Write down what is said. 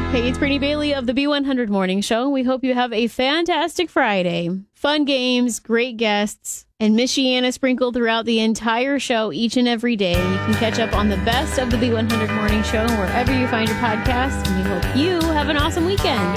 Hey, it's Brittany Bailey of the B100 Morning Show. We hope you have a fantastic Friday. Fun games, great guests, and Michiana sprinkled throughout the entire show each and every day. You can catch up on the best of the B100 Morning Show wherever you find your podcast. And we hope you have an awesome weekend.